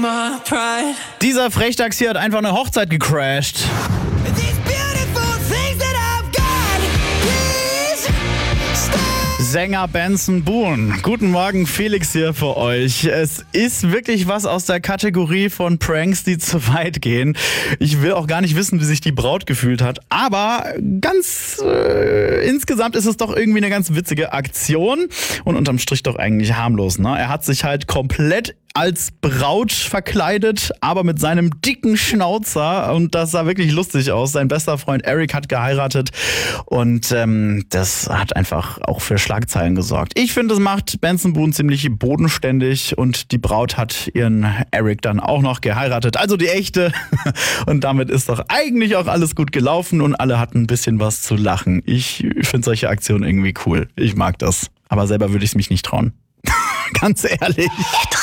Dieser Frechdachs hier hat einfach eine Hochzeit gecrashed. Sänger Benson Boone. Guten Morgen, Felix hier für euch. Es ist wirklich was aus der Kategorie von Pranks, die zu weit gehen. Ich will auch gar nicht wissen, wie sich die Braut gefühlt hat. Aber insgesamt ist es doch irgendwie eine ganz witzige Aktion. Und unterm Strich doch eigentlich harmlos, ne? Er hat sich halt komplett als Braut verkleidet, aber mit seinem dicken Schnauzer, und das sah wirklich lustig aus. Sein bester Freund Eric hat geheiratet und das hat einfach auch für Schlagzeilen gesorgt. Ich finde, das macht Benson Boone ziemlich bodenständig und die Braut hat ihren Eric dann auch noch geheiratet, also die echte, und damit ist doch eigentlich auch alles gut gelaufen und alle hatten ein bisschen was zu lachen. Ich finde solche Aktionen irgendwie cool. Ich mag das, aber selber würde ich es mich nicht trauen. Ganz ehrlich.